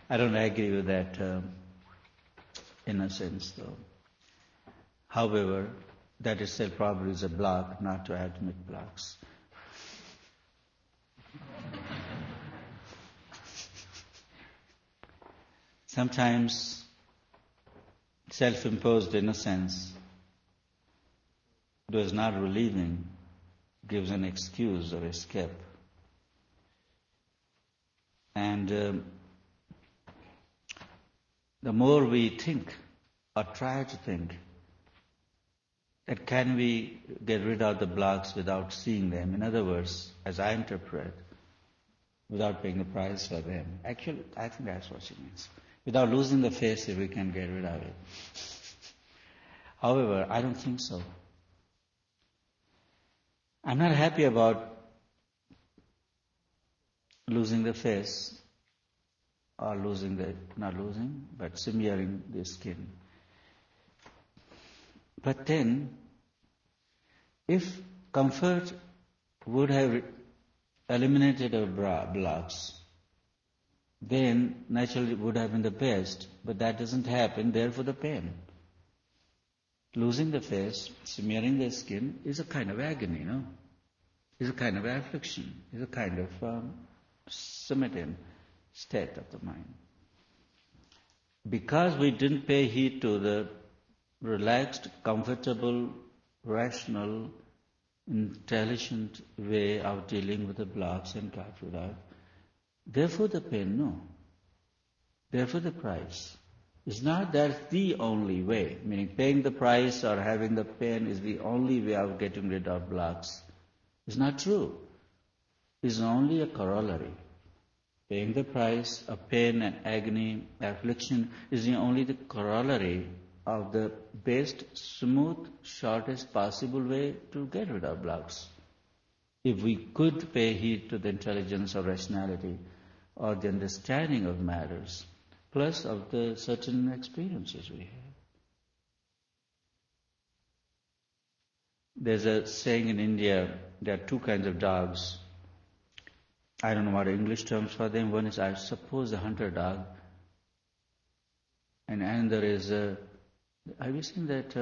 I don't agree with that in a sense, though. However, that itself probably is a block not to admit blocks. Sometimes self-imposed innocence, though is not relieving, gives an excuse or escape. And the more we think or try to think that can we get rid of the blocks without seeing them, in other words, as I interpret, without paying the price for them. Actually, I think that's what she means. Without losing the face, if we can get rid of it. However, I don't think so. I'm not happy about losing the face, or smearing the skin. But then, if comfort would have eliminated our blocks, then naturally it would have been the best, but that doesn't happen, therefore the pain. Losing the face, smearing the skin is a kind of agony, no? Is a kind of affliction, is a kind of smitten state of the mind. Because we didn't pay heed to the relaxed, comfortable, rational, intelligent way of dealing with the blocks and got rid of, therefore the pain, no. Therefore the price. It's not that the only way, meaning paying the price or having the pain is the only way of getting rid of blocks. It's not true. It's only a corollary. Paying the price of pain and agony, affliction is only the corollary of the best, smooth, shortest possible way to get rid of blocks. If we could pay heed to the intelligence or rationality or the understanding of matters, plus of the certain experiences we have. There's a saying in India, there are two kinds of dogs. I don't know what English terms for them. One is, I suppose, a hunter dog. And another is, have you seen that?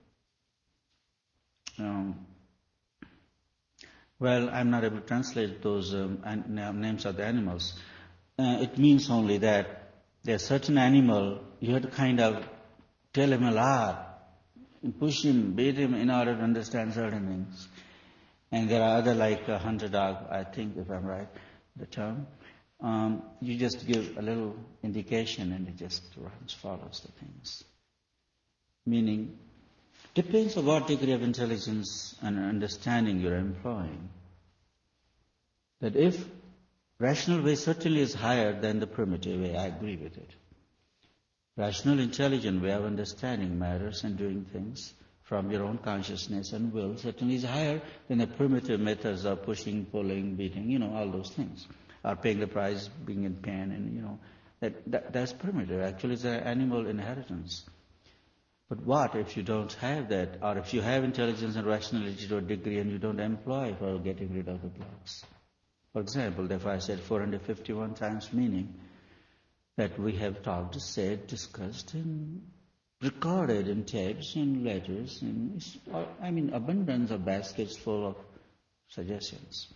Well, I'm not able to translate those names of the animals. It means only that there's certain animal, you have to kind of tell him a lot, and push him, beat him in order to understand certain things. And there are other like a hunter dog, I think, if I'm right, the term. You just give a little indication and it just runs, follows the things. Meaning, depends on what degree of intelligence and understanding you're employing. That if rational way certainly is higher than the primitive way, I agree with it. Rational, intelligent way of understanding matters and doing things from your own consciousness and will certainly is higher than the primitive methods of pushing, pulling, beating, all those things. Or paying the price, being in pain, and that's primitive. Actually, it's an animal inheritance. But what if you don't have that, or if you have intelligence and rationality to a degree and you don't employ for getting rid of the blocks? For example, if I said 451 times meaning that we have talked, said, discussed, and recorded in tapes and letters, and abundance of baskets full of suggestions.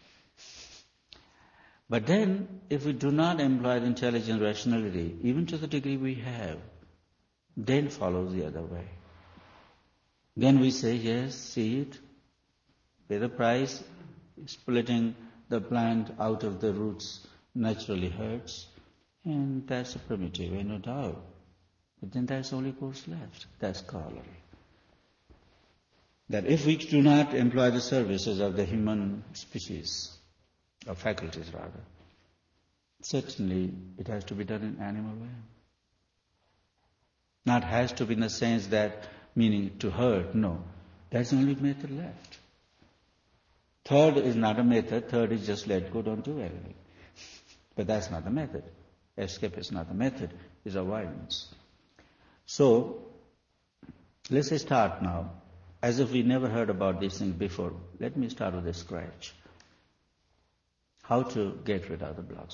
But then, if we do not employ the intelligent rationality, even to the degree we have, then follows the other way. Then we say, yes, see it, pay the price, splitting the plant out of the roots naturally hurts, and that's a primitive way, no doubt. But then there's only course left. That's corollary. That if we do not employ the services of the human species, or faculties rather, certainly it has to be done in animal way. Not has to be in the sense that, meaning to hurt, no. That's the only method left. Third is not a method, third is just let go, don't do anything. But that's not the method. Escape is not the method, it's avoidance. So, let's start now. As if we never heard about these things before, let me start with a scratch. How to get rid of the blocks.